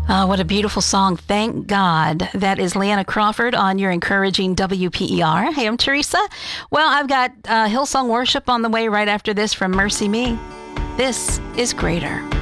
What a beautiful song. Thank God. That is Leanna Crawford on your encouraging WPER. Hey, I'm Teresa. Well, I've got Hillsong Worship on the way right after this from Mercy Me. This is Greater.